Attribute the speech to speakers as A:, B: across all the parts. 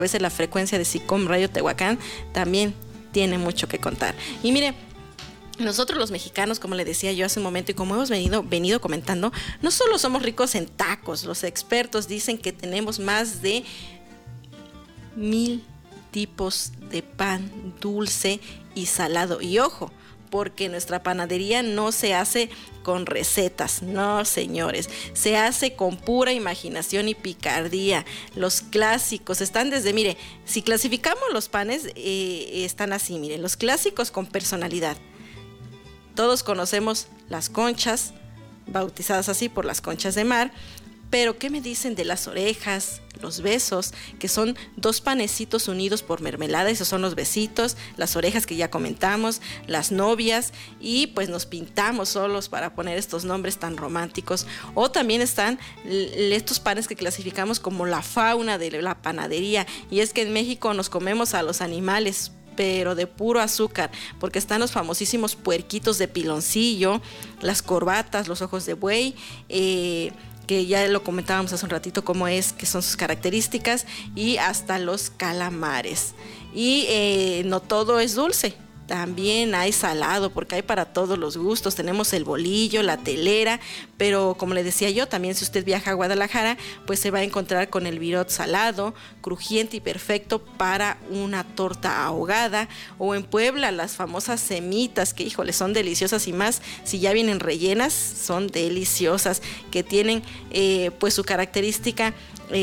A: través de la frecuencia de SICOM Radio Tehuacán, también tiene mucho que contar. Y mire, nosotros los mexicanos, como le decía yo hace un momento y como hemos venido comentando, no solo somos ricos en tacos, los expertos dicen que tenemos más de 1000 tipos de pan dulce y salado. Y ojo, porque nuestra panadería no se hace con recetas, no señores, se hace con pura imaginación y picardía. Los clásicos están desde, mire, si clasificamos los panes, están así, mire, los clásicos con personalidad. Todos conocemos las conchas, bautizadas así por las conchas de mar, pero ¿qué me dicen de las orejas, los besos, que son 2 panecitos unidos por mermelada? Esos son los besitos, las orejas que ya comentamos, las novias, y pues nos pintamos solos para poner estos nombres tan románticos. O también están estos panes que clasificamos como la fauna de la panadería, y es que en México nos comemos a los animales, pero de puro azúcar, porque están los famosísimos puerquitos de piloncillo, las corbatas, los ojos de buey, que ya lo comentábamos hace un ratito cómo es, que son sus características, y hasta los calamares. Y no todo es dulce, también hay salado, porque hay para todos los gustos. Tenemos el bolillo, la telera, pero como le decía yo, también si usted viaja a Guadalajara, pues se va a encontrar con el virot salado, crujiente y perfecto para una torta ahogada. O en Puebla, las famosas semitas, que híjole, son deliciosas, y más si ya vienen rellenas, son deliciosas, que tienen pues su característica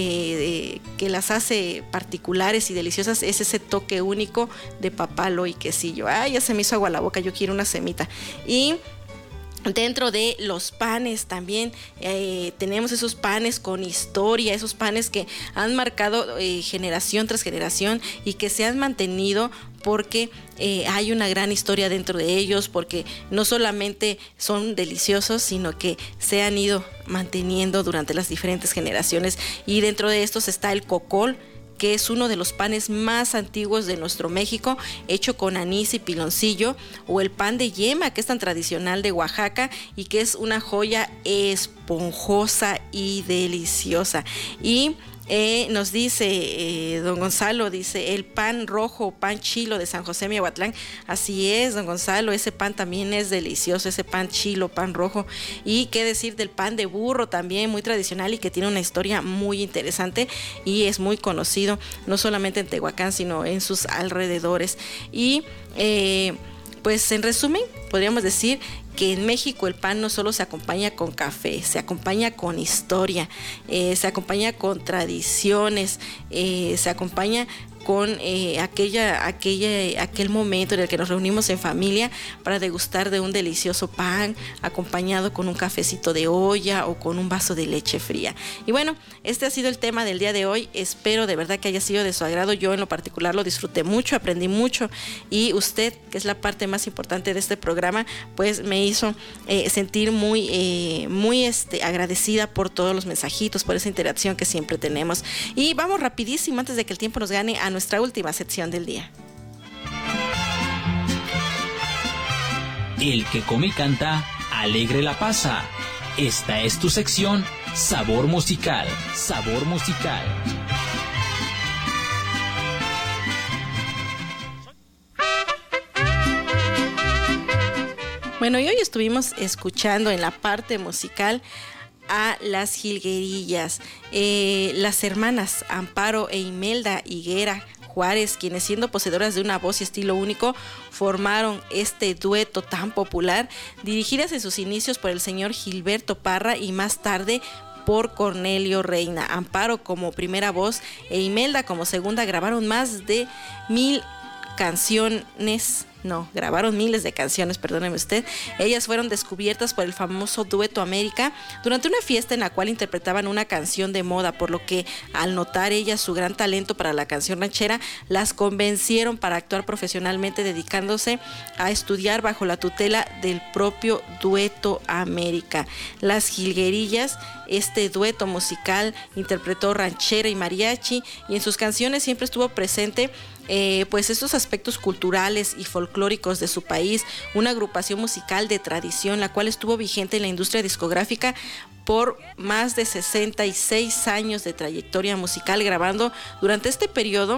A: que las hace particulares y deliciosas, es ese toque único de papalo y quesillo. Ay, ya se me hizo agua la boca, yo quiero una semita. Y dentro de los panes también tenemos esos panes con historia, esos panes que han marcado generación tras generación y que se han mantenido porque hay una gran historia dentro de ellos, porque no solamente son deliciosos, sino que se han ido manteniendo durante las diferentes generaciones. Y dentro de estos está el cocol, que es uno de los panes más antiguos de nuestro México, hecho con anís y piloncillo, o el pan de yema, que es tan tradicional de Oaxaca y que es una joya esponjosa y deliciosa. Y nos dice don Gonzalo, dice el pan rojo, pan chilo de San José Miahuatlán. Así es, don Gonzalo, ese pan también es delicioso, ese pan chilo, pan rojo. Y qué decir del pan de burro, también muy tradicional y que tiene una historia muy interesante y es muy conocido, no solamente en Tehuacán, sino en sus alrededores. Y pues en resumen, podríamos decir que en México el pan no solo se acompaña con café, se acompaña con historia, se acompaña con tradiciones, se acompaña con aquel momento en el que nos reunimos en familia para degustar de un delicioso pan acompañado con un cafecito de olla o con un vaso de leche fría. Y bueno, este ha sido el tema del día de hoy. Espero de verdad que haya sido de su agrado. Yo en lo particular lo disfruté mucho, aprendí mucho, y usted, que es la parte más importante de este programa, pues me hizo sentir muy agradecida por todos los mensajitos, por esa interacción que siempre tenemos. Y vamos rapidísimo, antes de que el tiempo nos gane, a nuestra última sección del día.
B: El que come y canta, alegre la pasa. Esta es tu sección, Sabor Musical. Sabor Musical.
A: Bueno, y hoy estuvimos escuchando en la parte musical a las jilguerillas, las hermanas Amparo e Imelda Higuera Juárez, quienes siendo poseedoras de una voz y estilo único, formaron este dueto tan popular, dirigidas en sus inicios por el señor Gilberto Parra y más tarde por Cornelio Reina. Amparo como primera voz e Imelda como segunda grabaron más de 1000 canciones. No, grabaron miles de canciones, perdóneme usted. Ellas fueron descubiertas por el famoso Dueto América durante una fiesta en la cual interpretaban una canción de moda, por lo que al notar ellas su gran talento para la canción ranchera, las convencieron para actuar profesionalmente, dedicándose a estudiar bajo la tutela del propio Dueto América. Las Jilguerillas, este dueto musical, interpretó ranchera y mariachi, y en sus canciones siempre estuvo presente pues estos aspectos culturales y folclóricos folclóricos de su país, una agrupación musical de tradición, la cual estuvo vigente en la industria discográfica por más de 66 años de trayectoria musical, grabando durante este periodo